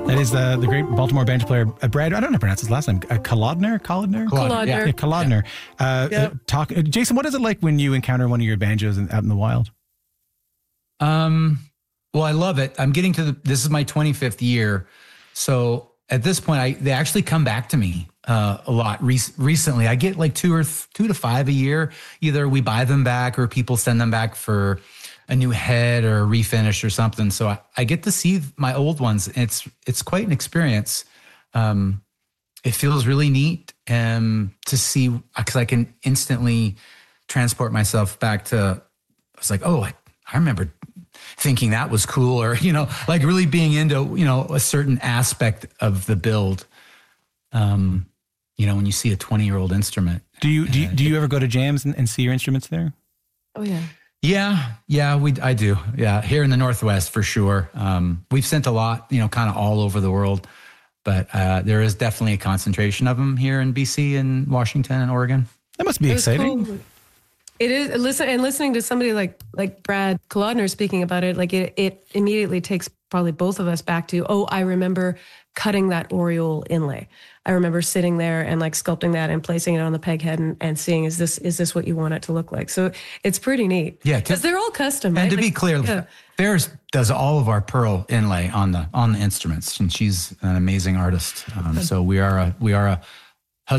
That is the great Baltimore banjo player, Brad, I don't know how to pronounce his last name, Kolodner? Kolodner. Yeah, Kolodner. Jason, what is it like when you encounter one of your banjos out in the wild? Well, I love it. I'm getting to this is my 25th year. So at this point, they actually come back to me a lot. Recently, I get like two to five a year. Either we buy them back or people send them back for a new head or a refinish or something. So I get to see my old ones. It's quite an experience. It feels really neat to see, because I can instantly transport myself back to, I was like, oh, I remember thinking that was cool, or, like really being into, a certain aspect of the build. When you see a 20-year-old instrument. Do you ever go to jams and see your instruments there? Oh, yeah. Yeah, I do. Yeah, here in the Northwest for sure. We've sent a lot, kind of all over the world, but there is definitely a concentration of them here in BC and Washington and Oregon. That must be exciting. Cool. It is. Listening to somebody like Brad Kolodner speaking about it, like it immediately takes probably both of us back to, I remember cutting that Oriole inlay. I remember sitting there and like sculpting that and placing it on the peg head and seeing, is this what you want it to look like? So it's pretty neat. Yeah. Because they're all custom, right? And to be clear, Ferris does all of our pearl inlay on the instruments, and she's an amazing artist. So we are